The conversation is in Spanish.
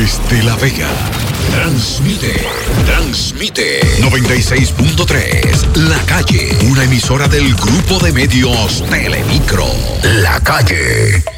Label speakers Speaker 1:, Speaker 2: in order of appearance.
Speaker 1: Desde La Vega. Transmite 96.3 La Calle, una emisora del grupo de medios Telemicro. La Calle.